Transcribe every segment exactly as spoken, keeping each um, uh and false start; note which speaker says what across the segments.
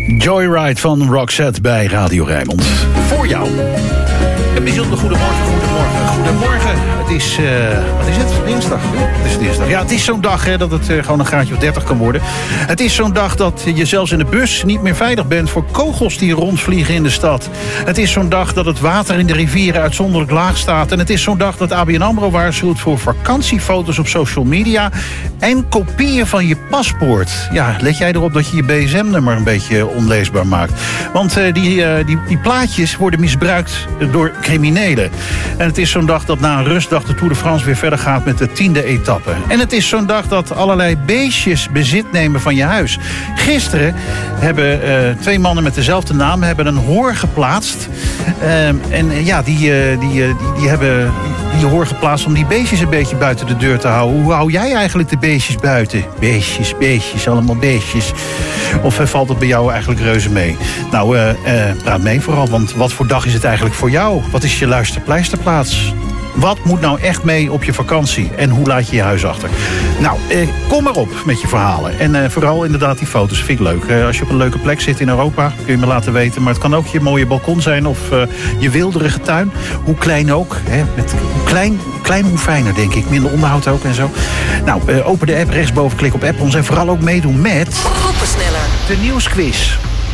Speaker 1: Joyride van Roxette bij Radio Rijnmond. Voor jou. Een bijzonder goedemorgen, goedemorgen, goedemorgen. Het is, uh, wat is het? Dinsdag. Het is dinsdag. Ja, het is zo'n dag hè, dat het uh, gewoon een graadje of dertig kan worden. Het is zo'n dag dat je zelfs in de bus niet meer veilig bent voor kogels die rondvliegen in de stad. Het is zo'n dag dat het water in de rivieren uitzonderlijk laag staat. En het is zo'n dag dat A B N AMRO waarschuwt voor vakantiefoto's op social media en kopieën van je paspoort. Ja, let jij erop dat je je B S M-nummer een beetje onleesbaar maakt. Want uh, die, uh, die, die plaatjes worden misbruikt door criminelen. En het is zo'n dag dat na een rustdag de Tour de France weer verder gaat met de tiende etappe. En het is zo'n dag dat allerlei beestjes bezit nemen van je huis. Gisteren hebben uh, twee mannen met dezelfde naam hebben een hoor geplaatst. Uh, en uh, ja, die, uh, die, uh, die, die hebben die hoor geplaatst om die beestjes een beetje buiten de deur te houden. Hoe hou jij eigenlijk de beestjes buiten? Beestjes, beestjes, allemaal beestjes. Of uh, valt het bij jou eigenlijk reuze mee? Nou, uh, uh, praat mee vooral, want wat voor dag is het eigenlijk voor jou? Wat is je luisterpleisterplaats? Wat moet nou echt mee op je vakantie? En hoe laat je je huis achter? Nou, eh, kom maar op met je verhalen. En eh, vooral inderdaad die foto's vind ik leuk. Eh, als je op een leuke plek zit in Europa, kun je me laten weten. Maar het kan ook je mooie balkon zijn of uh, je wilderige tuin. Hoe klein ook. Hè? Met, hoe klein, klein, hoe fijner, denk ik. Minder onderhoud ook en zo. Nou, uh, open de app, rechtsboven klik op app ons. En vooral ook meedoen met
Speaker 2: Groepensneller.
Speaker 1: De nieuwsquiz.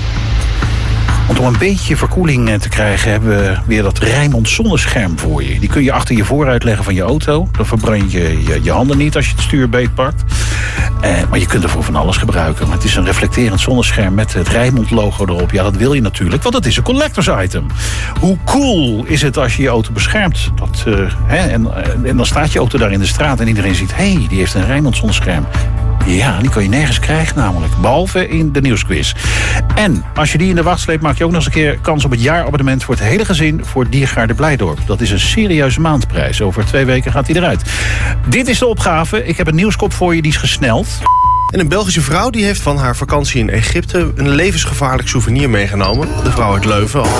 Speaker 1: Want om een beetje verkoeling te krijgen hebben we weer dat Rijnmond zonnescherm voor je. Die kun je achter je vooruit leggen van je auto. Dan verbrand je je, je handen niet als je het stuur beetpakt. Eh, maar je kunt ervoor van alles gebruiken. Het is een reflecterend zonnescherm met het Rijnmond logo erop. Ja, dat wil je natuurlijk, want het is een collectors item. Hoe cool is het als je je auto beschermt? Dat, uh, hè, en, en dan staat je auto daar in de straat en iedereen ziet, hé, hey, die heeft een Rijnmond zonnescherm. Ja, die kan je nergens krijgen namelijk. Behalve in de nieuwsquiz. En als je die in de wacht sleept, maak je ook nog eens een keer kans op het jaarabonnement voor het hele gezin voor Diergaarde Blijdorp. Dat is een serieuze maandprijs. Over twee weken gaat die eruit. Dit is de opgave. Ik heb een nieuwskop voor je, die is gesneld.
Speaker 3: En een Belgische vrouw die heeft van haar vakantie in Egypte een levensgevaarlijk souvenir meegenomen. De vrouw uit Leuven had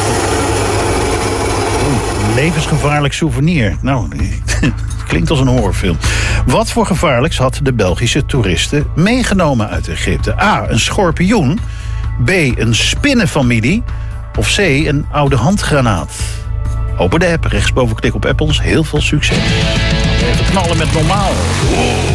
Speaker 1: een levensgevaarlijk souvenir. Nou, klinkt als een horrorfilm. Wat voor gevaarlijks had de Belgische toeriste meegenomen uit Egypte? A, een schorpioen. B, een spinnenfamilie. Of C, een oude handgranaat. Open de app, rechtsboven klik op app ons. Heel veel succes. Even knallen met normaal.